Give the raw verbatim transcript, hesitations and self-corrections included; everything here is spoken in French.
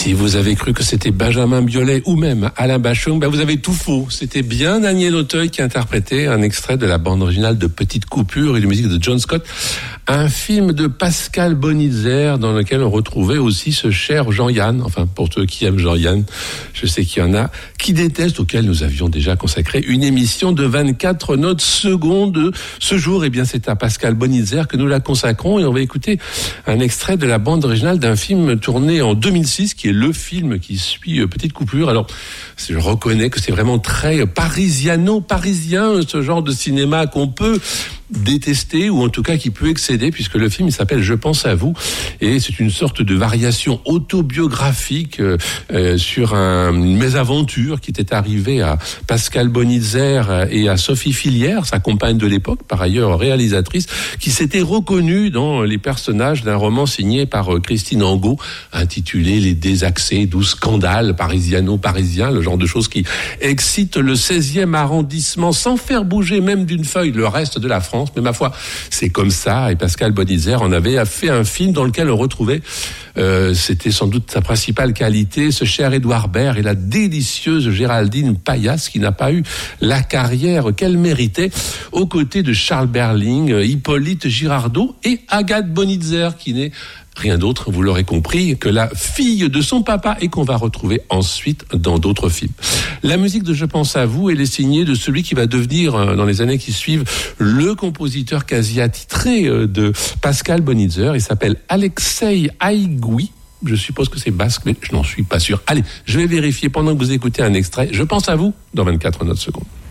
Si vous avez cru que c'était Benjamin Biolay ou même Alain Bachung, ben vous avez tout faux. C'était bien Daniel Auteuil qui interprétait un extrait de la bande originale de Petite Coupure et de musique de John Scott, un film de Pascal Bonitzer dans lequel on retrouvait aussi ce cher Jean-Yann, enfin pour ceux qui aiment Jean-Yann, je sais qu'il y en a, qui détestent, auquel nous avions déjà consacré une émission de vingt-quatre notes secondes. Ce jour, eh bien c'est à Pascal Bonitzer que nous la consacrons et on va écouter un extrait de la bande originale d'un film tourné en deux mille six qui est le film qui suit Petite Coupure. Alors, je reconnais que c'est vraiment très parisiano-parisien, ce genre de cinéma qu'on peut détester ou en tout cas qui peut excéder, puisque le film il s'appelle Je pense à vous et c'est une sorte de variation autobiographique euh, euh, sur un, une mésaventure qui était arrivée à Pascal Bonitzer et à Sophie Filière, sa compagne de l'époque, par ailleurs réalisatrice, qui s'était reconnue dans les personnages d'un roman signé par Christine Angot intitulé Les désaxés, douze scandales parisiano-parisiens, le genre de choses qui excite le seizième arrondissement sans faire bouger même d'une feuille le reste de la France. Mais ma foi, c'est comme ça. Et Pascal Bonitzer en avait fait un film dans lequel on retrouvait, euh, c'était sans doute sa principale qualité, ce cher Édouard Baird et la délicieuse Géraldine Paillasse, qui n'a pas eu la carrière qu'elle méritait, aux côtés de Charles Berling, Hippolyte Girardot et Agathe Bonitzer, qui n'est rien d'autre, vous l'aurez compris, que la fille de son papa et qu'on va retrouver ensuite dans d'autres films. La musique de Je pense à vous, elle est signée de celui qui va devenir, dans les années qui suivent, le compositeur quasi attitré de Pascal Bonitzer. Il s'appelle Alexei Haïgoui. Je suppose que c'est basque, mais je n'en suis pas sûr. Allez, je vais vérifier pendant que vous écoutez un extrait. Je pense à vous dans vingt-quatre notes secondes.